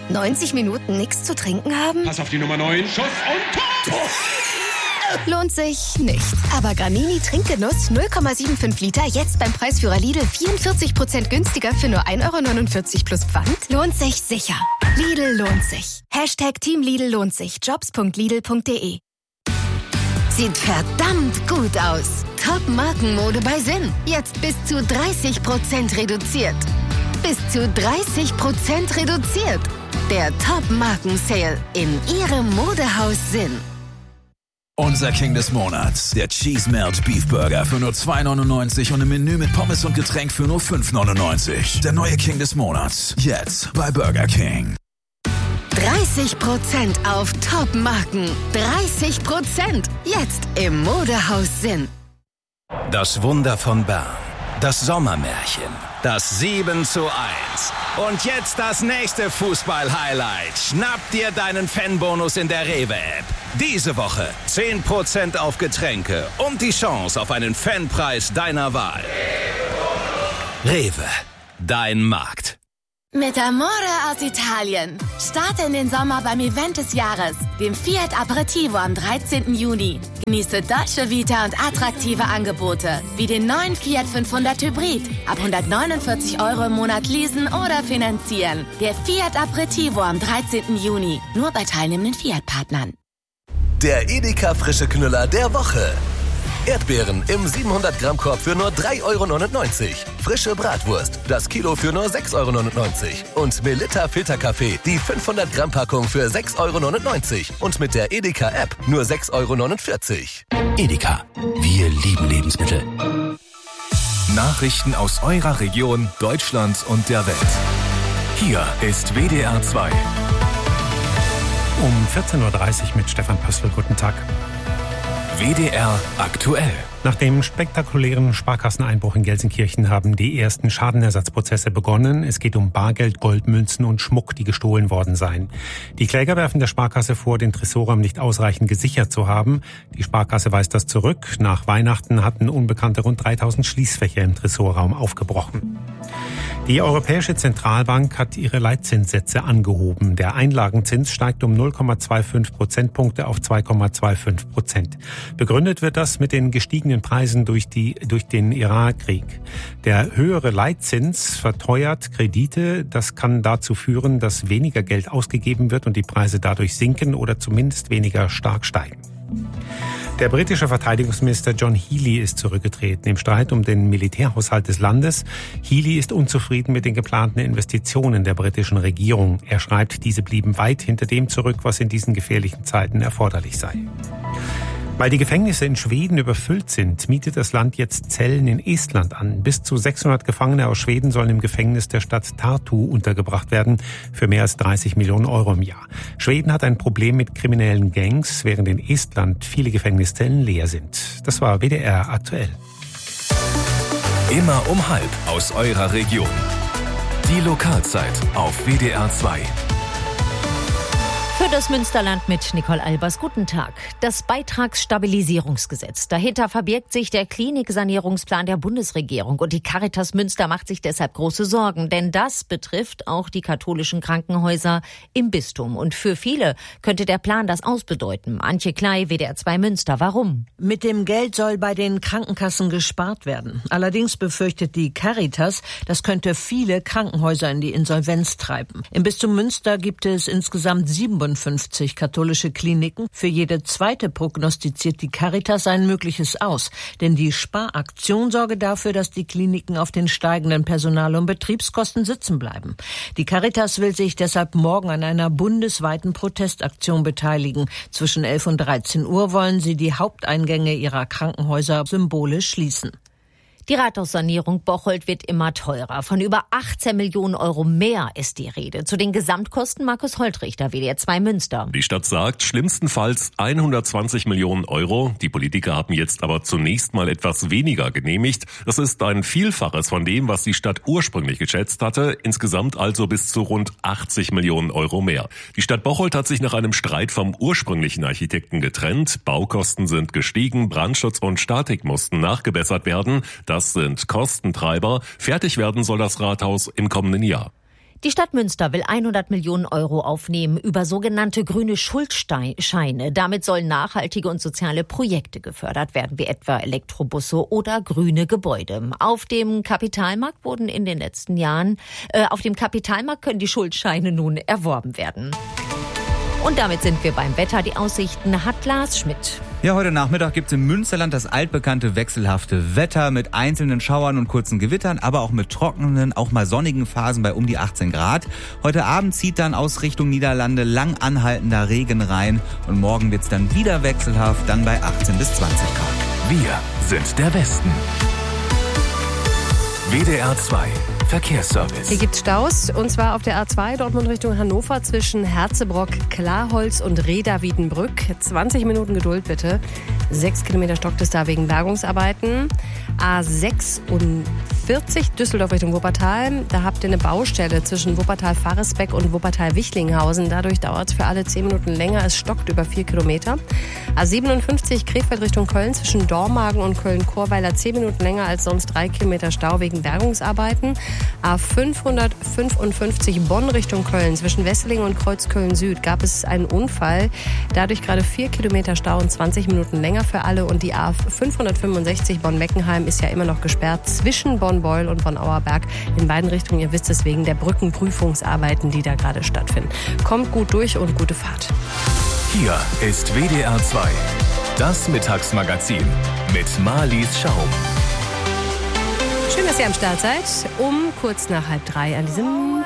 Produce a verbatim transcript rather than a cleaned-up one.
neunzig Minuten nichts zu trinken haben? Pass auf die Nummer neun, Schuss und Tor! Lohnt sich nicht. Aber Gramini Trinkgenuss null Komma fünfundsiebzig Liter jetzt beim Preisführer Lidl vierundvierzig Prozent günstiger für nur ein Euro neunundvierzig plus Pfand? Lohnt sich sicher. Lidl lohnt sich. Hashtag Team Lidl lohnt sich. Jobs punkt lidl punkt de. Sieht verdammt gut aus. Top-Markenmode bei Sinn. Jetzt bis zu dreißig Prozent reduziert. Bis zu dreißig Prozent reduziert. Der Top-Marken-Sale in Ihrem Modehaus Sinn. Unser King des Monats, der Cheese Melt Beef Burger für nur zwei neunundneunzig und ein Menü mit Pommes und Getränk für nur fünf neunundneunzig. Der neue King des Monats, jetzt bei Burger King. dreißig Prozent auf Top-Marken. dreißig Prozent jetzt im Modehaus Sinn. Das Wunder von Bern. Das Sommermärchen. Das sieben zu eins. Und jetzt das nächste Fußball-Highlight. Schnapp dir deinen Fanbonus in der Rewe-App. Diese Woche zehn Prozent auf Getränke und die Chance auf einen Fanpreis deiner Wahl. Rewe, dein Markt. Mit Amore aus Italien. Starte in den Sommer beim Event des Jahres, dem Fiat Aperitivo am dreizehnten Juni. Genieße Dolce Vita und attraktive Angebote, wie den neuen Fiat fünfhundert Hybrid. Ab hundertneunundvierzig Euro im Monat leasen oder finanzieren. Der Fiat Aperitivo am dreizehnten Juni. Nur bei teilnehmenden Fiat-Partnern. Der Edeka frische Knüller der Woche. Erdbeeren im siebenhundert Gramm Korb für nur drei Euro neunundneunzig. Frische Bratwurst, das Kilo für nur sechs Euro neunundneunzig. Und Melitta Filterkaffee, die fünfhundert Gramm Packung für sechs Euro neunundneunzig. Und mit der Edeka App nur sechs Euro neunundvierzig. Edeka, wir lieben Lebensmittel. Nachrichten aus eurer Region, Deutschland und der Welt. Hier ist W D R zwei. Um vierzehn Uhr dreißig mit Stefan Pössl. Guten Tag. W D R aktuell. Nach dem spektakulären Sparkasseneinbruch in Gelsenkirchen haben die ersten Schadenersatzprozesse begonnen. Es geht um Bargeld, Goldmünzen und Schmuck, die gestohlen worden seien. Die Kläger werfen der Sparkasse vor, den Tresorraum nicht ausreichend gesichert zu haben. Die Sparkasse weist das zurück. Nach Weihnachten hatten Unbekannte rund dreitausend Schließfächer im Tresorraum aufgebrochen. Die Europäische Zentralbank hat ihre Leitzinssätze angehoben. Der Einlagenzins steigt um null Komma fünfundzwanzig Prozentpunkte auf zwei Komma fünfundzwanzig Prozent. Begründet wird das mit den gestiegenen Preisen durch die durch den Irakkrieg. Der höhere Leitzins verteuert Kredite. Das kann dazu führen, dass weniger Geld ausgegeben wird und die Preise dadurch sinken oder zumindest weniger stark steigen. Der britische Verteidigungsminister John Healey ist zurückgetreten im Streit um den Militärhaushalt des Landes. Healey ist unzufrieden mit den geplanten Investitionen der britischen Regierung. Er schreibt, diese blieben weit hinter dem zurück, was in diesen gefährlichen Zeiten erforderlich sei. Weil die Gefängnisse in Schweden überfüllt sind, mietet das Land jetzt Zellen in Estland an. Bis zu sechshundert Gefangene aus Schweden sollen im Gefängnis der Stadt Tartu untergebracht werden, für mehr als dreißig Millionen Euro im Jahr. Schweden hat ein Problem mit kriminellen Gangs, während in Estland viele Gefängniszellen leer sind. Das war W D R aktuell. Immer um halb aus eurer Region. Die Lokalzeit auf W D R zwei. Für das Münsterland mit Nicole Albers. Guten Tag. Das Beitragsstabilisierungsgesetz. Dahinter verbirgt sich der Kliniksanierungsplan der Bundesregierung. Und die Caritas Münster macht sich deshalb große Sorgen. Denn das betrifft auch die katholischen Krankenhäuser im Bistum. Und für viele könnte der Plan das ausbedeuten. Antje Klei, W D R zwei Münster. Warum? Mit dem Geld soll bei den Krankenkassen gespart werden. Allerdings befürchtet die Caritas, das könnte viele Krankenhäuser in die Insolvenz treiben. Im Bistum Münster gibt es insgesamt siebenundfünfzig katholische Kliniken. Für jede zweite prognostiziert die Caritas ein mögliches aus. Denn die Sparaktion sorge dafür, dass die Kliniken auf den steigenden Personal- und Betriebskosten sitzen bleiben. Die Caritas will sich deshalb morgen an einer bundesweiten Protestaktion beteiligen. Zwischen elf und dreizehn Uhr wollen sie die Haupteingänge ihrer Krankenhäuser symbolisch schließen. Die Rathaussanierung Bocholt wird immer teurer. Von über achtzehn Millionen Euro mehr ist die Rede. Zu den Gesamtkosten Markus Holtrichter, W D R zwei Münster. Die Stadt sagt, schlimmstenfalls hundertzwanzig Millionen Euro. Die Politiker haben jetzt aber zunächst mal etwas weniger genehmigt. Das ist ein Vielfaches von dem, was die Stadt ursprünglich geschätzt hatte. Insgesamt also bis zu rund achtzig Millionen Euro mehr. Die Stadt Bocholt hat sich nach einem Streit vom ursprünglichen Architekten getrennt. Baukosten sind gestiegen, Brandschutz und Statik mussten nachgebessert werden. Das sind Kostentreiber. Fertig werden soll das Rathaus im kommenden Jahr. Die Stadt Münster will hundert Millionen Euro aufnehmen über sogenannte grüne Schuldscheine. Damit sollen nachhaltige und soziale Projekte gefördert werden, wie etwa Elektrobusse oder grüne Gebäude. Auf dem Kapitalmarkt wurden in den letzten Jahren, äh, auf dem Kapitalmarkt können die Schuldscheine nun erworben werden. Und damit sind wir beim Wetter. Die Aussichten hat Lars Schmidt. Ja, heute Nachmittag gibt's im Münsterland das altbekannte wechselhafte Wetter mit einzelnen Schauern und kurzen Gewittern, aber auch mit trockenen, auch mal sonnigen Phasen bei um die achtzehn Grad. Heute Abend zieht dann aus Richtung Niederlande lang anhaltender Regen rein und morgen wird's dann wieder wechselhaft, dann bei achtzehn bis zwanzig Grad. Wir sind der Westen. W D R zwei Verkehrsservice. Hier gibt's Staus, und zwar auf der A zwei Dortmund Richtung Hannover zwischen Herzebrock, Klarholz und Reda-Wiedenbrück. zwanzig Minuten Geduld bitte. Sechs Kilometer stockt es da wegen Bergungsarbeiten. A sechsundvierzig Düsseldorf Richtung Wuppertal. Da habt ihr eine Baustelle zwischen Wuppertal-Faresbeck und Wuppertal-Wichlinghausen. Dadurch dauert es für alle zehn Minuten länger. Es stockt über vier Kilometer. A siebenundfünfzig Krefeld Richtung Köln zwischen Dormagen und Köln-Chorweiler zehn Minuten länger als sonst, drei Kilometer Stau wegen Bergungsarbeiten. A fünfhundertfünfundfünfzig Bonn Richtung Köln zwischen Wesseling und Kreuzköln Süd gab es einen Unfall. Dadurch gerade vier Kilometer Stau und zwanzig Minuten länger für alle. Und die A fünfhundertfünfundsechzig Bonn-Meckenheim ist ja immer noch gesperrt zwischen Bonn-Beul und Bonn-Auerberg. In beiden Richtungen, ihr wisst es, wegen der Brückenprüfungsarbeiten, die da gerade stattfinden. Kommt gut durch und gute Fahrt. Hier ist W D R zwei, das Mittagsmagazin mit Marlies Schaum. Schön, dass ihr am Start seid. Um kurz nach halb drei an diesem